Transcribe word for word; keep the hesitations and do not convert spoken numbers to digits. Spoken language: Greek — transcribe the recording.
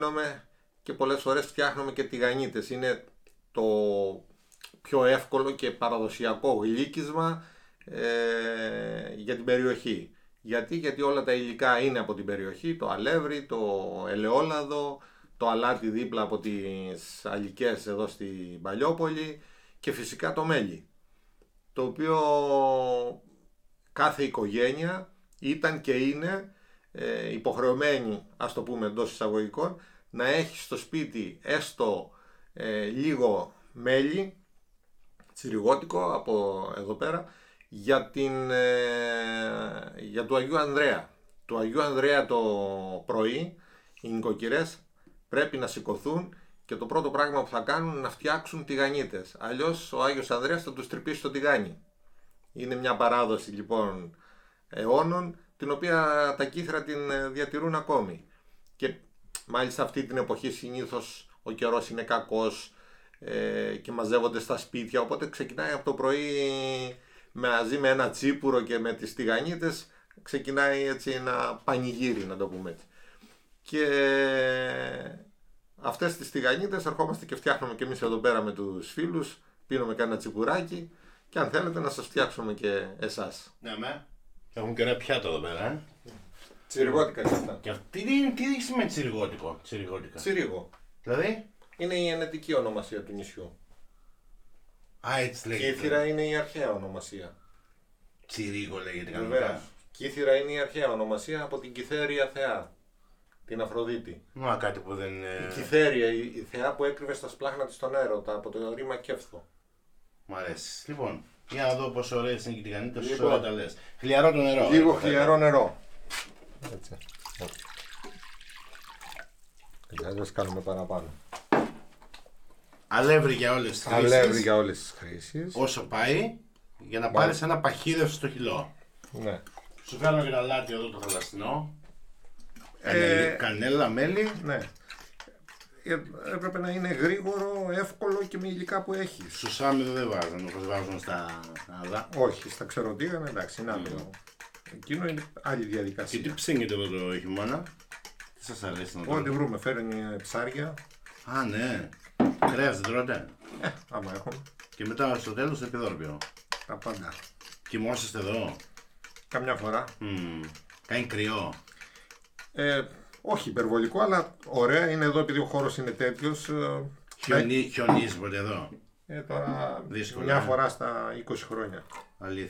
φτιάχνουμε και πολλές φορές φτιάχνουμε και τηγανίτες. Είναι το πιο εύκολο και παραδοσιακό γλύκισμα ε, για την περιοχή. Γιατί? Γιατί όλα τα υλικά είναι από την περιοχή, το αλεύρι, το ελαιόλαδο, το αλάτι δίπλα από τις αλικές εδώ στην Παλιόπολη και φυσικά το μέλι, το οποίο κάθε οικογένεια ήταν και είναι ε, υποχρεωμένη, ας το πούμε εντός εισαγωγικών, να έχει στο σπίτι έστω ε, λίγο μέλι τσιριγότικο από εδώ πέρα για, την, ε, για του Αγίου Ανδρέα. Του Αγίου Ανδρέα το πρωί οι νοικοκυρές πρέπει να σηκωθούν και το πρώτο πράγμα που θα κάνουν είναι να φτιάξουν τηγανίτες. Αλλιώς ο Άγιος Ανδρέας θα τους τρυπήσει το τηγάνι. Είναι μια παράδοση λοιπόν αιώνων, την οποία τα κύθρα την διατηρούν ακόμη. Και μάλιστα αυτή την εποχή συνήθως ο καιρός είναι κακός ε, και μαζεύονται στα σπίτια, οπότε ξεκινάει από το πρωί μαζί με ένα τσίπουρο και με τις τηγανίτες, ξεκινάει έτσι ένα πανηγύρι, να το πούμε έτσι. Και αυτές τις τηγανίτες ερχόμαστε και φτιάχνουμε και εμείς εδώ πέρα με τους φίλους, πίνουμε κανένα τσιπουράκι και αν θέλετε να σας φτιάξουμε και εσάς. Ναι, με. Έχουμε και ωραία πιάτα εδώ πέρα, ε. Τσιριγότικα είναι αυτά. Και τι, τι, τι σημαίνει τσιριγότικο, τσιριγότικα. Τσιρίγο. Δηλαδή. Είναι η ενετική ονομασία του νησιού. Α, έτσι λέγεται. Κύθυρα είναι η αρχαία ονομασία. Τσιρίγο λέγεται Βεβαίως. κανονικά. Κύθυρα είναι η αρχαία ονομασία από την Κυθέρια θεά, την Αφροδίτη. Μα κάτι που δεν είναι. Η Κυθέρια, η, η θεά που έκρυβε στα σπλάχνα της τον έρωτα από το ρήμα Κέφθο. Μ' αρέσει. Λοιπόν, για να δω πόσο ωραίες είναι και οι τηγανίτες, Λοιπόν. όσο ωραία τα λες. Χλιαρό το νερό. Λίγο ε, χλιαρό νερό. Έτσι. Αλλιώς κάνουμε παραπάνω. Αλεύρι για όλες τις χρήσεις. Αλεύρι για όλες τις χρήσεις. Όσο πάει, για να πάρεις ένα παχύδευση στο χυλό. Ναι. Σου φέρνω και ένα αλάτι εδώ το θαλασσινό. Ε, Κανέλα, κανέλα, μέλι. Ναι. Ε, έπρεπε να είναι γρήγορο, εύκολο και με υλικά που έχει. Σουσάμι δεν βάζουν όπως βάζουν στα άλλα. Όχι, στα ξεροτήγανα εντάξει, είναι άλλο. Εκείνο είναι άλλη Και διαδικασία. τι ψήνεται εδώ το χειμώνα. Τι σας αρέσει να Ό,τι τρώτε. βρούμε, φέρνει ψάρια. Α, ναι. Κρέας δεν τρώτε. Ε, άμα έχουμε. Και μετά στο τέλος επιδόρπιο. Τα πάντα. Κοιμόσαστε εδώ. Καμιά φορά. Μμμ. Κάνει κρυό. Ε, όχι υπερβολικό, αλλά ωραία είναι εδώ επειδή ο χώρος είναι τέτοιος. Ε, Χιονί, χιονίζει ποτέ εδώ. ε, τώρα Δύσκολο, μια ε. φορά στα είκοσι χρόνια. Αλήθεια.